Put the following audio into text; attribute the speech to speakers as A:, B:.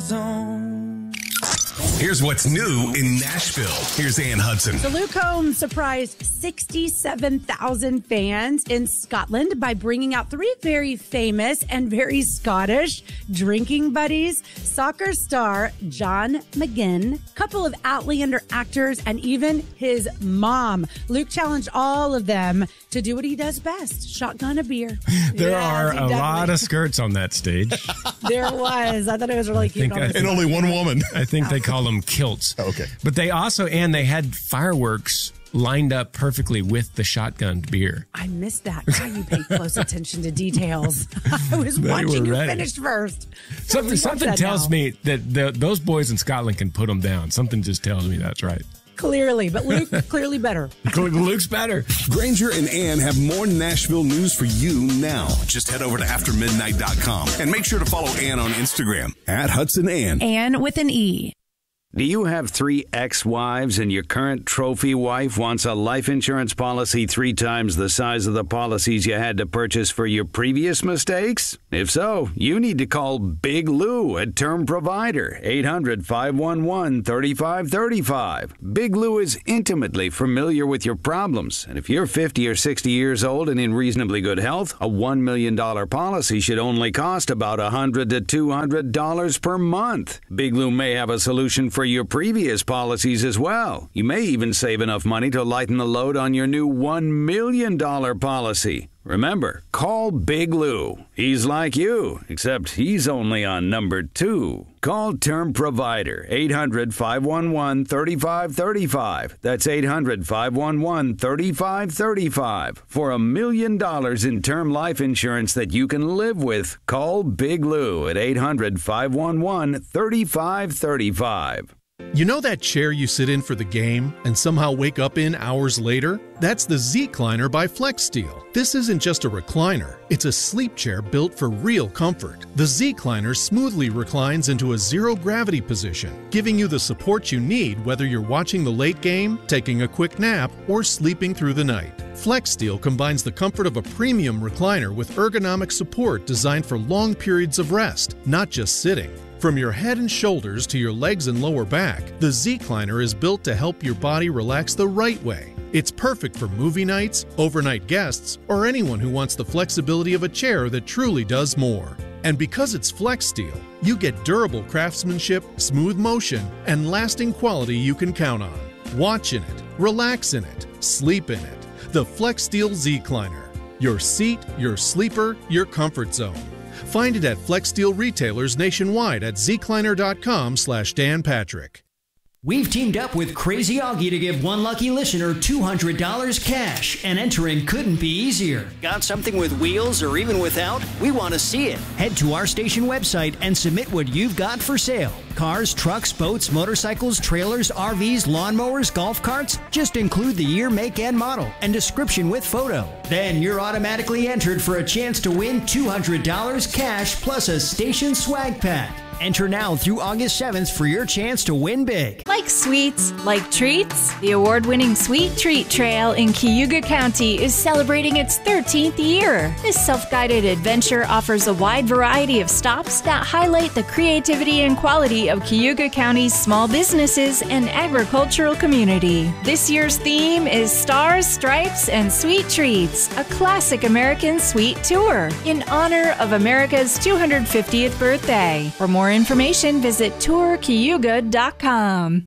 A: zone.
B: Here's what's new in Nashville. Here's Ann Hudson.
C: So Luke Combs surprised 67,000 fans in Scotland by bringing out three very famous and very Scottish drinking buddies: soccer star John McGinn, couple of Outlander actors, and even his mom. Luke challenged all of them to do what he does best: shotgun a beer.
D: There are a lot of skirts on that stage.
C: There was. I thought it was really cute.
E: And only one woman.
D: I think they call them kilts.
E: Okay.
D: But they also, and they had fireworks lined up perfectly with the shotgunned beer.
C: I missed that. God, you pay close attention to details. I was watching you finish first.
D: Something tells me that those boys in Scotland can put them down. Something just tells me that's right.
C: Clearly, but Luke, clearly better.
D: Luke's better.
B: Granger and Ann have more Nashville news for you now. Just head over to aftermidnight.com and make sure to follow Ann on Instagram @HudsonAnn.
C: Ann with an E.
F: Do you have 3 ex-wives and your current trophy wife wants a life insurance policy 3 times the size of the policies you had to purchase for your previous mistakes? If so, you need to call Big Lou at Term Provider, 800-511-3535. Big Lou is intimately familiar with your problems, and if you're 50 or 60 years old and in reasonably good health, a $1 million policy should only cost about $100 to $200 per month. Big Lou may have a solution for your previous policies as well. You may even save enough money to lighten the load on your new $1 million policy. Remember, call Big Lou. He's like you, except he's only on number 2. Call Term Provider, 800-511-3535. That's 800-511-3535. For $1 million in term life insurance that you can live with, call Big Lou at 800-511-3535.
G: You know that chair you sit in for the game and somehow wake up in hours later? That's the Z-Cliner by FlexSteel. This isn't just a recliner. It's a sleep chair built for real comfort. The Z-Cliner smoothly reclines into a zero-gravity position, giving you the support you need whether you're watching the late game, taking a quick nap, or sleeping through the night. FlexSteel combines the comfort of a premium recliner with ergonomic support designed for long periods of rest, not just sitting. From your head and shoulders to your legs and lower back, the Z-Cliner is built to help your body relax the right way. It's perfect for movie nights, overnight guests, or anyone who wants the flexibility of a chair that truly does more. And because it's FlexSteel, you get durable craftsmanship, smooth motion, and lasting quality you can count on. Watch in it, relax in it, sleep in it. The FlexSteel Z-Cliner. Your seat, your sleeper, your comfort zone. Find it at FlexSteel retailers nationwide at zcliner.com/Dan Patrick.
H: We've teamed up with Crazy Augie to give one lucky listener $200 cash, and entering couldn't be easier. Got something with wheels or even without? We want to see it. Head to our station website and submit what you've got for sale. Cars, trucks, boats, motorcycles, trailers, RVs, lawnmowers, golf carts. Just include the year, make, and model, and description with photo. Then you're automatically entered for a chance to win $200 cash plus a station swag pack. Enter now through August 7th for your chance to win big.
I: Like sweets, like treats, the award-winning Sweet Treat Trail in Cayuga County is celebrating its 13th year. This self-guided adventure offers a wide variety of stops that highlight the creativity and quality of Cayuga County's small businesses and agricultural community. This year's theme is Stars, Stripes, and Sweet Treats, a classic American sweet tour in honor of America's 250th birthday. For more information, visit tourcayuga.com.